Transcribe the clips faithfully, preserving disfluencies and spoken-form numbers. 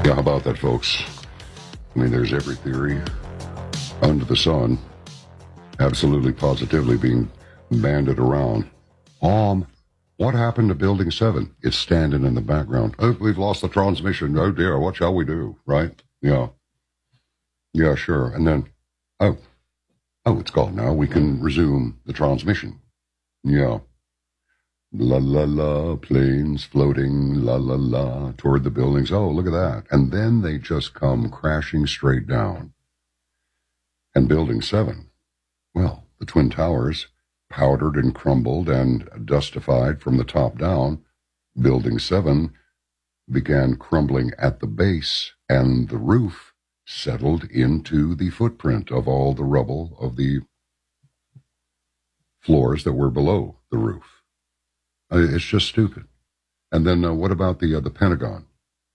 Yeah, how about that, folks? I mean, there's every theory under the sun absolutely positively being banded around. Um, what happened to Building seven? It's standing in the background. Oh, we've lost the transmission. Oh, dear, what shall we do? Right? Yeah. Yeah, sure. And then, oh, oh, it's gone now. We can resume the transmission. Yeah. La, la, la, planes floating, la, la, la, toward the buildings. Oh, look at that. And then they just come crashing straight down. And Building seven, well, the Twin Towers, powdered and crumbled and dustified from the top down. Building seven began crumbling at the base, and the roof settled into the footprint of all the rubble of the floors that were below the roof. It's just stupid. And then uh, what about the uh, the Pentagon?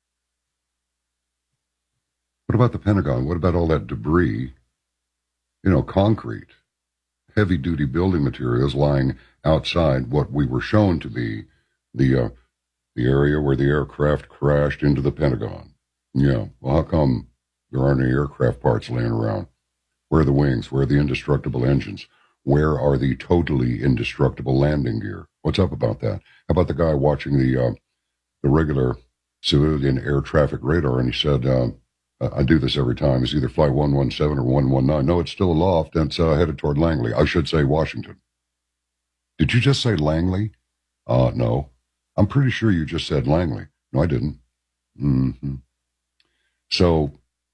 What about the Pentagon? What about all that debris? You know, concrete, heavy-duty building materials lying outside what we were shown to be the uh, the area where the aircraft crashed into the Pentagon. Yeah, well, how come there aren't any aircraft parts laying around? Where are the wings? Where are the indestructible engines? Where are the totally indestructible landing gear? What's up about that? How about the guy watching the uh, the regular civilian air traffic radar, and he said, uh, I do this every time. It's either flight one one seven or one one nine. No, it's still aloft, and it's uh, headed toward Langley. I should say Washington. Did you just say Langley? Uh, no. I'm pretty sure you just said Langley. No, I didn't. Mm-hmm. So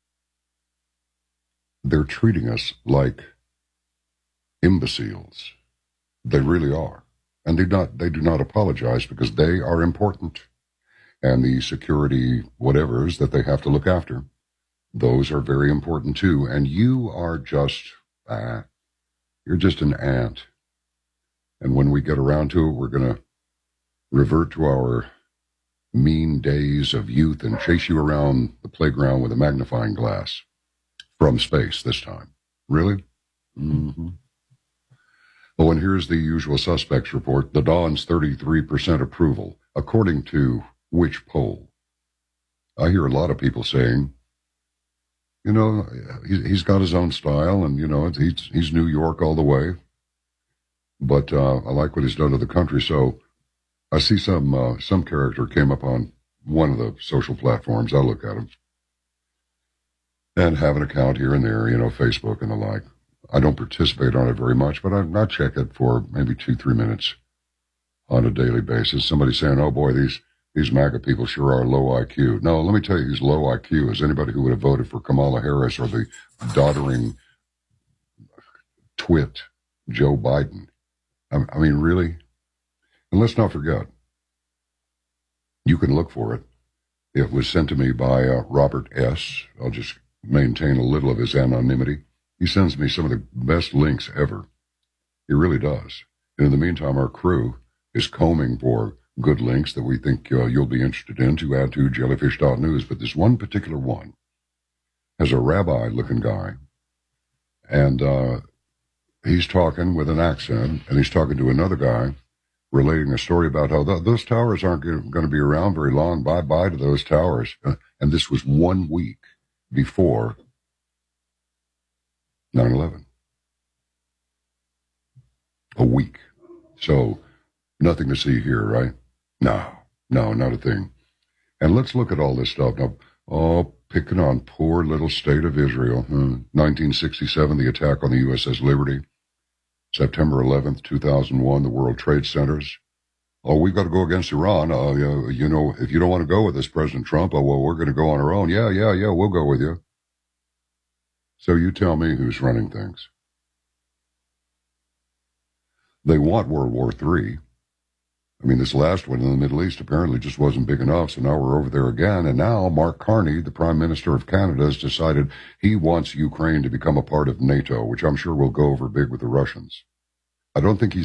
they're treating us like imbeciles. They really are. And they not they do not apologize because they are important. And the security whatevers that they have to look after, those are very important too. And you are just, ah, you're just an ant. And when we get around to it, we're going to revert to our mean days of youth and chase you around the playground with a magnifying glass. From space this time. Really? Mm-hmm. Oh, and here's the usual suspects report. The Dawn's thirty-three percent approval, according to which poll? I hear a lot of people saying, you know, he's got his own style, and, you know, he's, he's New York all the way. But uh, I like what he's done to the country. So I see some uh, some character came up on one of the social platforms. I'll look at him. And have an account here and there, you know, Facebook and the like. I don't participate on it very much, but I, I check it for maybe two, three minutes on a daily basis. Somebody saying, oh boy, these, these MAGA people sure are low I Q. No, let me tell you who's low I Q is anybody who would have voted for Kamala Harris or the doddering twit Joe Biden. I, I mean, really? And let's not forget, you can look for it. It was sent to me by uh, Robert S. I'll just maintain a little of his anonymity. He sends me some of the best links ever. He really does. And in the meantime, our crew is combing for good links that we think uh, you'll be interested in to add to jellyfish dot news. But this one particular one has a rabbi-looking guy, and uh, he's talking with an accent, and he's talking to another guy relating a story about how th- those towers aren't going to be around very long. Bye-bye to those towers. Uh, and this was one week before nine eleven. A week. So nothing to see here, right? No, no, not a thing. And let's look at all this stuff. Now, oh, picking on poor little state of Israel. Hmm. nineteen sixty-seven, the attack on the U S S Liberty. September eleventh, two thousand one, the World Trade Centers. Oh, we've got to go against Iran. Uh, you, you know, if you don't want to go with us, President Trump, oh, well, we're going to go on our own. Yeah, yeah, yeah, we'll go with you. So you tell me who's running things. They want World War Three. I mean, this last one in the Middle East apparently just wasn't big enough, so now we're over there again. And now Mark Carney, the Prime Minister of Canada, has decided he wants Ukraine to become a part of NATO, which I'm sure will go over big with the Russians. I don't think he's